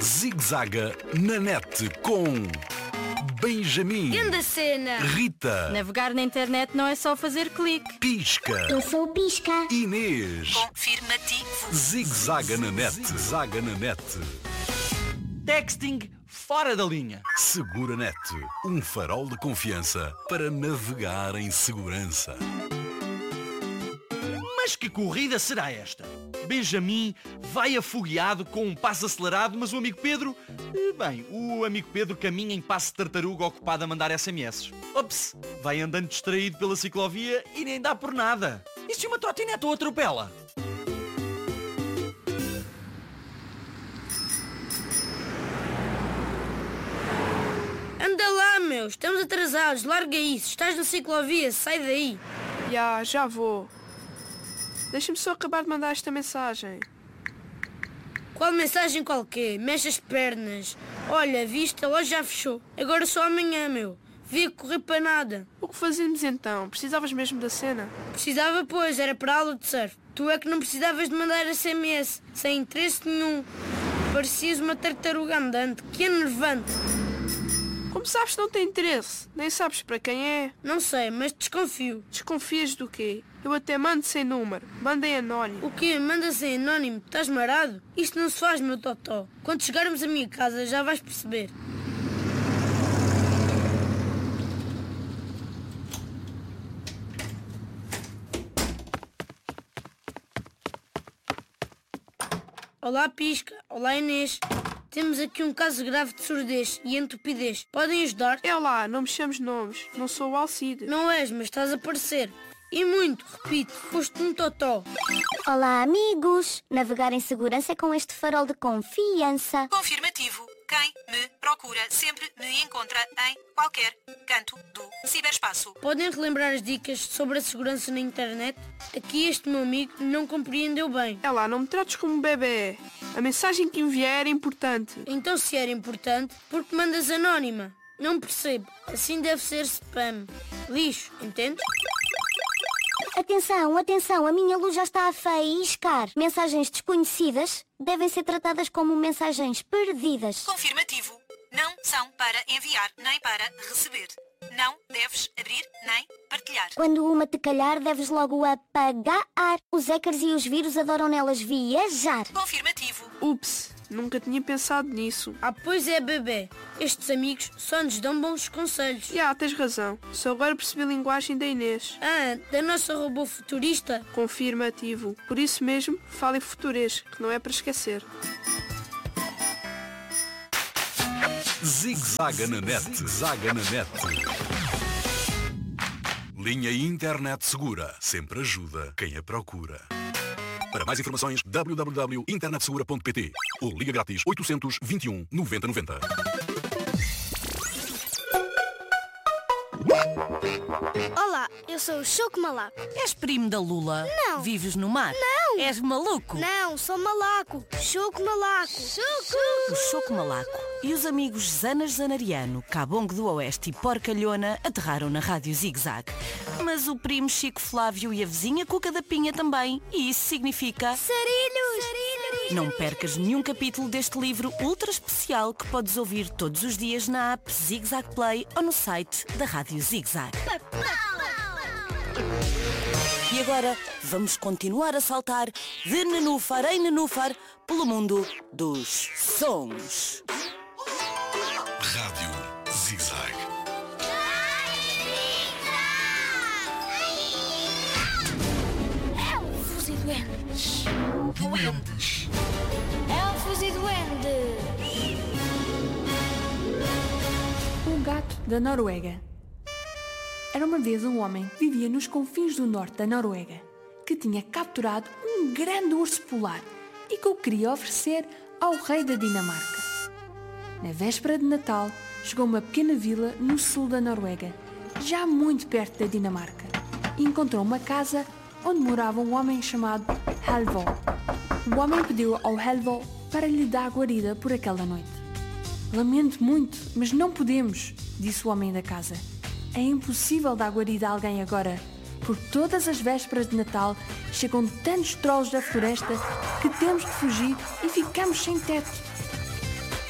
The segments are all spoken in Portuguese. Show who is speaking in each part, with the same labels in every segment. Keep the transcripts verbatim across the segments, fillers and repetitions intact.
Speaker 1: Zig-zaga na net com Benjamin,
Speaker 2: grande cena,
Speaker 1: Rita.
Speaker 3: Navegar na internet não é só fazer clique.
Speaker 1: Pisca.
Speaker 4: Eu sou o Pisca.
Speaker 1: Inês.
Speaker 5: Confirmativo.
Speaker 1: Zig-zaga na net. Zig-zaga na net.
Speaker 6: Texting fora da linha.
Speaker 1: Segura Net, um farol de confiança para navegar em segurança.
Speaker 6: Mas que corrida será esta? Benjamin vai afogueado com um passo acelerado, mas o amigo Pedro... Bem, o amigo Pedro caminha em passo de tartaruga ocupado a mandar S M S. Ops, vai andando distraído pela ciclovia e nem dá por nada. E se uma trotinete o atropela?
Speaker 2: anda lá, meu, estamos atrasados, larga isso, estás na ciclovia, sai daí.
Speaker 7: Já, já vou. Deixa-me só acabar de mandar esta mensagem.
Speaker 2: Qual mensagem qualquer? Mexe as pernas. Olha, viste, a loja já fechou. Agora só amanhã, meu. Via correr para nada.
Speaker 7: O que fazemos então? Precisavas mesmo da cena?
Speaker 2: Precisava, pois, era para a aula de surf. Tu é que não precisavas de mandar S M S, sem interesse nenhum. Parecias uma tartaruga andante, que enervante.
Speaker 7: Como sabes que não tem interesse? Nem sabes para quem é?
Speaker 2: Não sei, mas desconfio.
Speaker 7: Desconfias do quê? Eu até mando sem número. Manda em anónimo.
Speaker 2: O quê? Manda-se em anónimo? Estás marado? Isto não se faz, meu totó. Quando chegarmos à minha casa já vais perceber. Olá, Pisca. Olá, Inês. Temos aqui um caso grave de surdez e entupidez. Podem ajudar?
Speaker 7: É lá, não me chames nomes. Não sou o Alcide.
Speaker 2: Não és, mas estás a parecer. E muito, repito, foste um totó.
Speaker 4: Olá, amigos. Navegar em segurança é com este farol de confiança.
Speaker 5: Confirmativo. Quem me procura sempre me encontra em qualquer canto do ciberespaço.
Speaker 2: Podem relembrar as dicas sobre a segurança na internet? Aqui este meu amigo não compreendeu bem.
Speaker 7: É lá, não me trates como um bebê. A mensagem que enviei era importante.
Speaker 2: Então se era importante, por que mandas anónima? Não percebo. Assim deve ser spam. Lixo, entendes?
Speaker 4: Atenção, atenção, a minha luz já está a faiscar. Mensagens desconhecidas devem ser tratadas como mensagens perdidas.
Speaker 5: Confirmativo. Não são para enviar nem para receber. Não deves abrir nem partilhar.
Speaker 4: Quando uma te calhar, deves logo apagar. Os hackers e os vírus adoram nelas viajar.
Speaker 5: Confirmativo.
Speaker 7: Ups, nunca tinha pensado nisso.
Speaker 2: Ah, pois é, bebê. Estes amigos só nos dão bons conselhos.
Speaker 7: Já, tens razão. Só agora percebi a linguagem da Inês.
Speaker 2: Ah, da nossa robô futurista?
Speaker 7: Confirmativo. Por isso mesmo, fala em futurês, que não é para esquecer.
Speaker 1: Zig-zaga na net. Zig-zaga na net. Linha Internet Segura. Sempre ajuda quem a procura. Para mais informações, w w w ponto internet segura ponto p t ou liga grátis oitocentos, vinte e um, noventa, noventa.
Speaker 8: Olá, eu sou o Choco Malaco.
Speaker 5: És primo da Lula?
Speaker 8: Não.
Speaker 5: Vives no mar?
Speaker 8: Não.
Speaker 5: És maluco?
Speaker 8: Não, sou Malaco. Choco Malaco. Choco.
Speaker 5: O Choco Malaco e os amigos Zanas Zanariano, Cabongo do Oeste e Porcalhona aterraram na Rádio Zig-Zag. Mas o primo Chico Flávio e a vizinha Cuca da Pinha também. E isso significa...
Speaker 8: Sarilhos. Sarilhos.
Speaker 5: Não percas nenhum capítulo deste livro ultra especial que podes ouvir todos os dias na app Zig-Zag Play ou no site da Rádio Zig-Zag. E agora vamos continuar a saltar de nenúfar em nenúfar pelo mundo dos sons.
Speaker 1: Rádio Zig-Zag.
Speaker 8: Elfos e duendes.
Speaker 5: Duendes.
Speaker 8: Elfos e duendes.
Speaker 3: O gato da Noruega. Era uma vez um homem que vivia nos confins do norte da Noruega, que tinha capturado um grande urso polar e que o queria oferecer ao rei da Dinamarca. Na véspera de Natal, chegou a uma pequena vila no sul da Noruega, já muito perto da Dinamarca, e encontrou uma casa onde morava um homem chamado Halvor. O homem pediu ao Halvor para lhe dar guarida por aquela noite. Lamento muito, mas não podemos, disse o homem da casa. É impossível dar guarida a alguém agora, porque todas as vésperas de Natal chegam tantos trolls da floresta que temos de fugir e ficamos sem teto.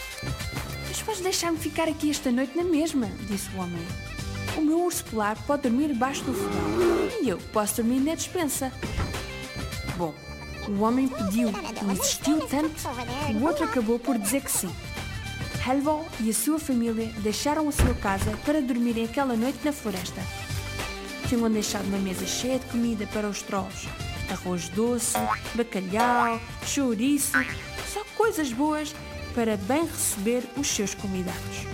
Speaker 3: podes deixar-me ficar aqui esta noite na mesma, disse o homem. O meu urso polar pode dormir debaixo do fogão e eu posso dormir na despensa. Bom, o homem pediu e insistiu tanto que o outro acabou por dizer que sim. Halvor e a sua família deixaram a sua casa para dormirem aquela noite na floresta. Tinham deixado uma mesa cheia de comida para os trolls. Arroz doce, bacalhau, chouriço, só coisas boas para bem receber os seus convidados.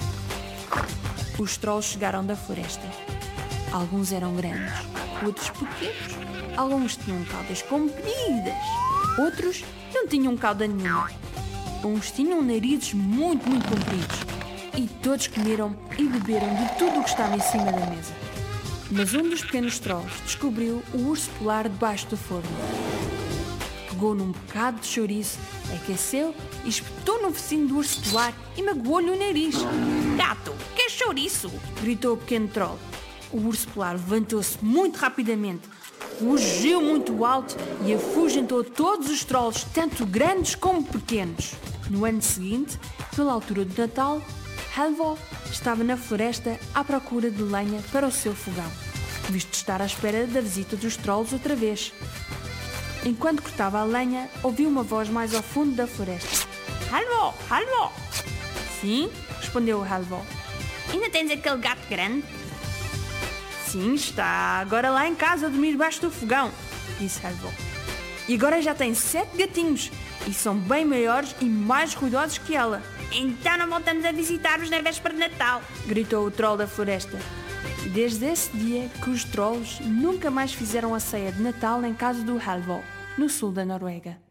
Speaker 3: Os trolls chegaram da floresta. Alguns eram grandes, outros pequenos. Alguns tinham caudas compridas, outros não tinham cauda nenhuma. Uns tinham narizes muito, muito compridos. E todos comeram e beberam de tudo o que estava em cima da mesa. Mas um dos pequenos trolls descobriu o urso polar debaixo do forno. Pegou num bocado de chouriço, aqueceu e espetou no focinho do urso polar e magoou-lhe o nariz.
Speaker 5: Gato, que é chouriço?
Speaker 3: Gritou o pequeno troll. O urso polar levantou-se muito rapidamente, rugiu muito alto e afugentou todos os trolls, tanto grandes como pequenos. No ano seguinte, pela altura do Natal, Halvor estava na floresta à procura de lenha para o seu fogão, visto estar à espera da visita dos trolls outra vez. Enquanto cortava a lenha, ouviu uma voz mais ao fundo da floresta.
Speaker 5: Halvor, Halvor!
Speaker 3: Sim, respondeu o Halvor.
Speaker 5: Ainda tens aquele gato grande?
Speaker 3: Sim, está agora lá em casa a dormir debaixo do fogão, disse Halvor. E agora já tem sete gatinhos e são bem maiores e mais ruidosos que ela.
Speaker 5: Então não voltamos a visitar-vos na véspera de Natal,
Speaker 3: gritou o troll da floresta. Desde esse dia que os trolls nunca mais fizeram a ceia de Natal em casa do Halvor, no sul da Noruega.